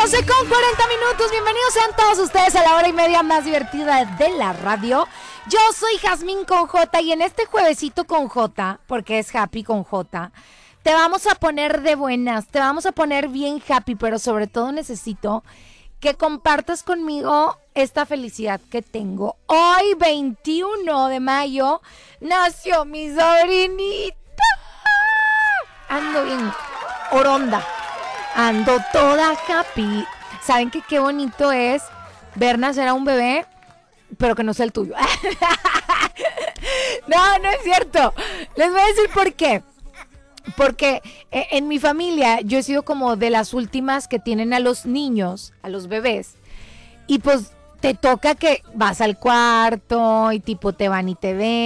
12:40. Bienvenidos sean todos ustedes a la hora y media más divertida de la radio. Yo soy Jazmín con J y en este juevesito con J, porque es happy con J, te vamos a poner de buenas, te vamos a poner bien happy, pero sobre todo necesito que compartas conmigo esta felicidad que tengo. Hoy, 21 de mayo, nació mi sobrinita. Ando bien oronda, ando toda happy. ¿Saben qué bonito es ver nacer a un bebé, pero que no sea el tuyo? No es cierto. Les voy a decir por qué. Porque en mi familia yo he sido como de las últimas que tienen a los niños, a los bebés. Y pues te toca que vas al cuarto y tipo te van y te ven.